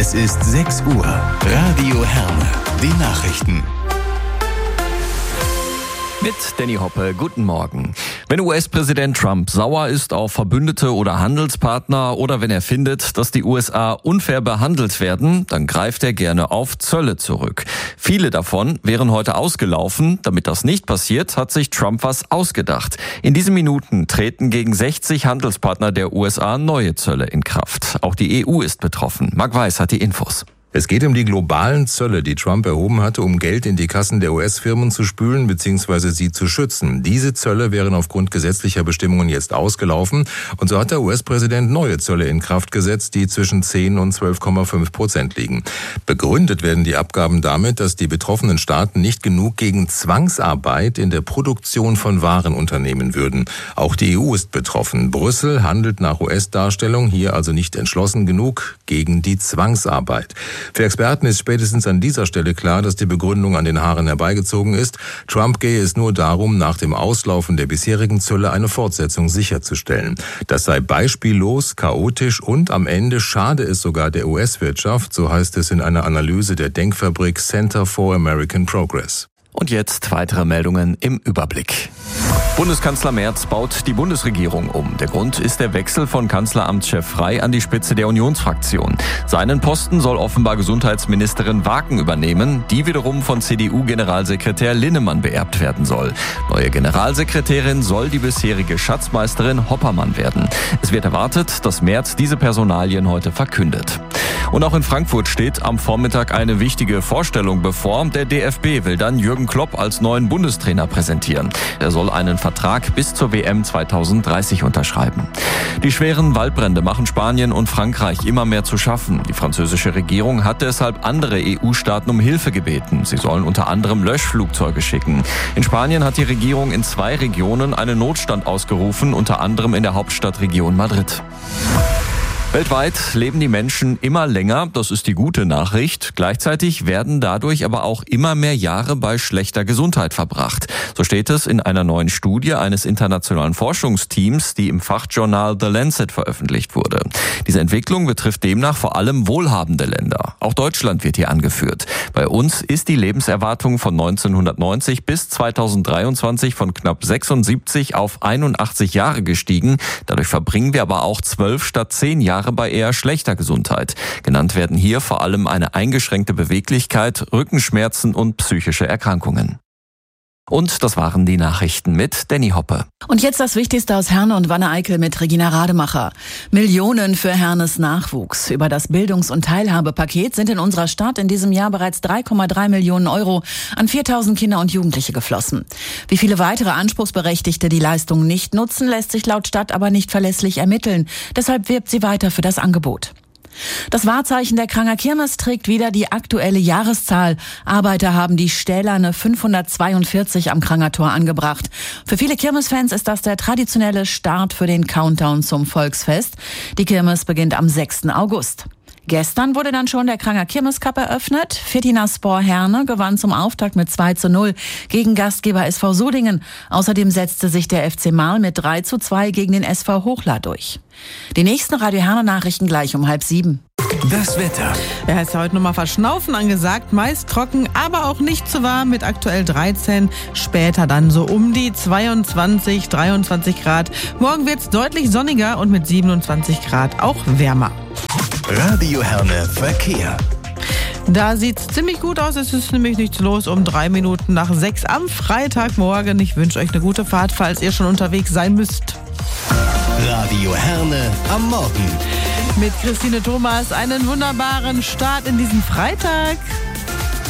Es ist 6 Uhr. Radio Herne. Die Nachrichten. Mit Danny Hoppe, guten Morgen. Wenn US-Präsident Trump sauer ist auf Verbündete oder Handelspartner oder wenn er findet, dass die USA unfair behandelt werden, dann greift er gerne auf Zölle zurück. Viele davon wären heute ausgelaufen. Damit das nicht passiert, hat sich Trump was ausgedacht. In diesen Minuten treten gegen 60 Handelspartner der USA neue Zölle in Kraft. Auch die EU ist betroffen. Marc Weiß hat die Infos. Es geht um die globalen Zölle, die Trump erhoben hatte, um Geld in die Kassen der US-Firmen zu spülen bzw. sie zu schützen. Diese Zölle wären aufgrund gesetzlicher Bestimmungen jetzt ausgelaufen und so hat der US-Präsident neue Zölle in Kraft gesetzt, die zwischen 10 und 12,5% liegen. Begründet werden die Abgaben damit, dass die betroffenen Staaten nicht genug gegen Zwangsarbeit in der Produktion von Waren unternehmen würden. Auch die EU ist betroffen. Brüssel handelt nach US-Darstellung hier also nicht entschlossen genug gegen die Zwangsarbeit. Für Experten ist spätestens an dieser Stelle klar, dass die Begründung an den Haaren herbeigezogen ist. Trump gehe es nur darum, nach dem Auslaufen der bisherigen Zölle eine Fortsetzung sicherzustellen. Das sei beispiellos, chaotisch und am Ende schade es sogar der US-Wirtschaft, so heißt es in einer Analyse der Denkfabrik Center for American Progress. Und jetzt weitere Meldungen im Überblick. Bundeskanzler Merz baut die Bundesregierung um. Der Grund ist der Wechsel von Kanzleramtschef Frey an die Spitze der Unionsfraktion. Seinen Posten soll offenbar Gesundheitsministerin Waken übernehmen, die wiederum von CDU-Generalsekretär Linnemann beerbt werden soll. Neue Generalsekretärin soll die bisherige Schatzmeisterin Hoppermann werden. Es wird erwartet, dass Merz diese Personalien heute verkündet. Und auch in Frankfurt steht am Vormittag eine wichtige Vorstellung bevor. Der DFB will dann Jürgen Klopp als neuen Bundestrainer präsentieren. Er soll einen Vertrag bis zur WM 2030 unterschreiben. Die schweren Waldbrände machen Spanien und Frankreich immer mehr zu schaffen. Die französische Regierung hat deshalb andere EU-Staaten um Hilfe gebeten. Sie sollen unter anderem Löschflugzeuge schicken. In Spanien hat die Regierung in 2 Regionen einen Notstand ausgerufen, unter anderem in der Hauptstadtregion Madrid. Weltweit leben die Menschen immer länger, das ist die gute Nachricht. Gleichzeitig werden dadurch aber auch immer mehr Jahre bei schlechter Gesundheit verbracht. So steht es in einer neuen Studie eines internationalen Forschungsteams, die im Fachjournal The Lancet veröffentlicht wurde. Diese Entwicklung betrifft demnach vor allem wohlhabende Länder. Auch Deutschland wird hier angeführt. Bei uns ist die Lebenserwartung von 1990 bis 2023 von knapp 76 auf 81 Jahre gestiegen. Dadurch verbringen wir aber auch 12 statt 10 Jahre bei eher schlechter Gesundheit. Genannt werden hier vor allem eine eingeschränkte Beweglichkeit, Rückenschmerzen und psychische Erkrankungen. Und das waren die Nachrichten mit Danny Hoppe. Und jetzt das Wichtigste aus Herne und Wanne-Eickel mit Regina Rademacher. Millionen für Hernes Nachwuchs. Über das Bildungs- und Teilhabepaket sind in unserer Stadt in diesem Jahr bereits 3,3 Millionen Euro an 4.000 Kinder und Jugendliche geflossen. Wie viele weitere Anspruchsberechtigte die Leistung nicht nutzen, lässt sich laut Stadt aber nicht verlässlich ermitteln. Deshalb wirbt sie weiter für das Angebot. Das Wahrzeichen der Kranger Kirmes trägt wieder die aktuelle Jahreszahl. Arbeiter haben die stählerne 542 am Kranger Tor angebracht. Für viele Kirmesfans ist das der traditionelle Start für den Countdown zum Volksfest. Die Kirmes beginnt am 6. August. Gestern wurde dann schon der Kranger Kirmes-Cup eröffnet. Fetinaspor Herne gewann zum Auftakt mit 2:0 gegen Gastgeber SV Sudingen. Außerdem setzte sich der FC Marl mit 3:2 gegen den SV Hochla durch. Die nächsten Radio Herne Nachrichten gleich um 6:30. Das Wetter. Ja, ist ja heute nochmal Verschnaufen angesagt, meist trocken, aber auch nicht zu warm mit aktuell 13, später dann so um die 22, 23 Grad. Morgen wird's deutlich sonniger und mit 27 Grad auch wärmer. Radio Herne Verkehr. Da sieht's ziemlich gut aus, es ist nämlich nichts los um 3 Minuten nach 6 am Freitagmorgen. Ich wünsche euch eine gute Fahrt, falls ihr schon unterwegs sein müsst. Radio Herne am Morgen. Mit Christine Thomas einen wunderbaren Start in diesen Freitag.